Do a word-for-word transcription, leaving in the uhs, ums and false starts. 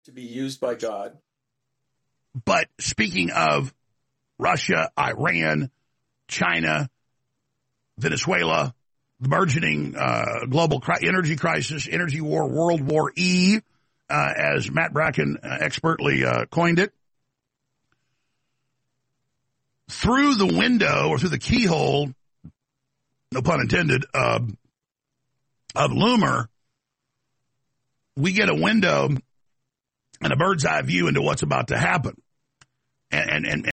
to be used by God. But speaking of Russia, Iran, China, Venezuela, the burgeoning uh, global cri- energy crisis, energy war, World War E, uh, as Matt Bracken uh, expertly uh, coined it, through the window or through the keyhole, no pun intended, uh, of Loomer, we get a window and a bird's eye view into what's about to happen. And, and, and